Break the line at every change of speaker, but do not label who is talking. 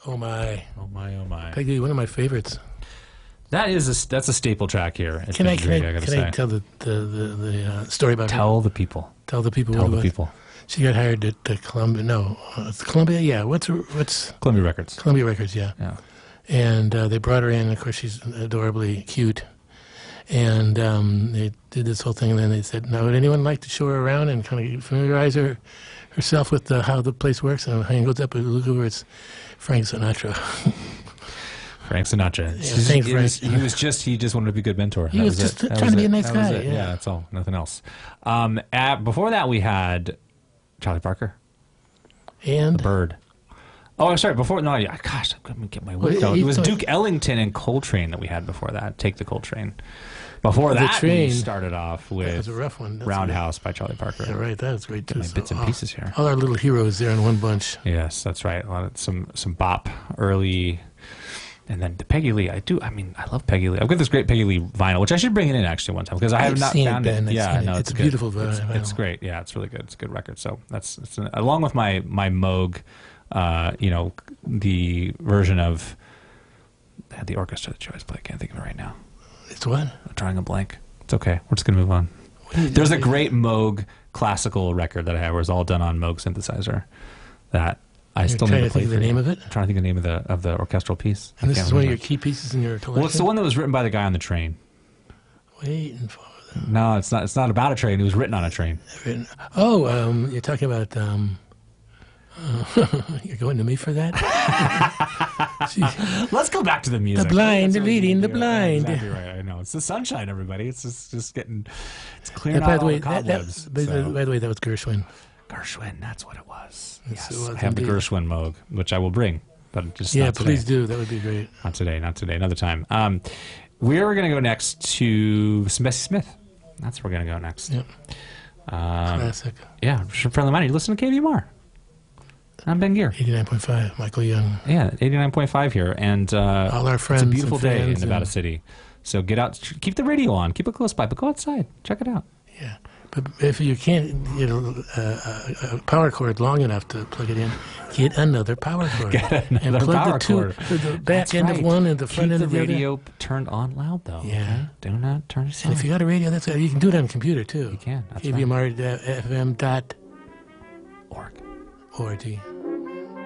Oh my.
Oh my, oh my.
Peggy, one of my favorites.
That's a staple track here.
Can I tell the story about her?
Tell the people.
Tell the people.
Tell
what
the
it was?
people.
She got hired at Columbia. No, it's Columbia. Yeah. What's
Columbia Records.
Columbia Records? Yeah.
Yeah.
And they brought her in. Of course, she's adorably cute. And they did this whole thing. And then they said, "Now, would anyone like to show her around and kind of familiarize herself with how the place works?" And he goes up and look over. It's Frank Sinatra.
Frank Sinatra. He just wanted to be a good mentor.
He was just trying to be a nice guy.
Yeah, that's all. Nothing else. Before that, we had Charlie Parker
and
the Bird. Oh, I'm sorry. Before gosh, I'm gonna get my work out. It was Duke Ellington and Coltrane that we had before that. Take the Coltrane. Before that, we started off with
that was a rough one.
Roundhouse by Charlie Parker.
Yeah, right. That was great too.
Get my bits and pieces here.
All our little heroes there in one bunch.
Yes, that's right. A lot of some bop early. And then the Peggy Lee, I love Peggy Lee. I've got this great Peggy Lee vinyl, which I should bring it in actually one time because I have not found it. Yeah, no,
it's a beautiful vinyl.
It's great. Yeah, it's really good. It's a good record. So it's along with my Moog, the version of the orchestra that you always play. I can't think of it right now.
It's what?
I'm drawing a blank. It's okay. We're just gonna move on. There's a great Moog classical record that I have where it's all done on Moog synthesizer. That. I still need to play
the name of it.
I'm trying to think of the name of the orchestral piece.
And this is one of your key pieces in your collection.
Well, it's the one that was written by the guy on the train.
Waiting for them.
No, it's not. It's not about a train. It was written on a train.
You're talking about. You're going to me for that?
Let's go back to the music.
The blind leading the blind.
Exactly right. I know. It's the sunshine, everybody. It's just getting. It's clearing out all the cobwebs.
By the way, that was Gershwin.
Gershwin, that's what it was.
Yes,
I have the Gershwin Moog, which I will bring, but just not today.
Please do. That would be great.
Not today. Another time. We're going to go next to some Bessie Smith. That's where we're going to go next.
Yep. Classic.
Yeah, friendly mind. You listen to KVMR. I'm Ben Gear.
89.5, Michael Young.
Yeah, 89.5 here, and
all our friends.
It's a beautiful day in Nevada City. So get out, keep the radio on, keep it close by, but go outside, check it out.
Yeah. But if you can't get a power cord long enough to plug it in, get another power cord.
Get another
and plug
power
cord. The back end of one and the front end of the other.
Keep the radio turned on loud, though.
Yeah.
Okay? Do not turn it on.
And if you got a radio, you can do it on a computer, too.
You can. That's
KVMR.fm.org.
Org.
ORG.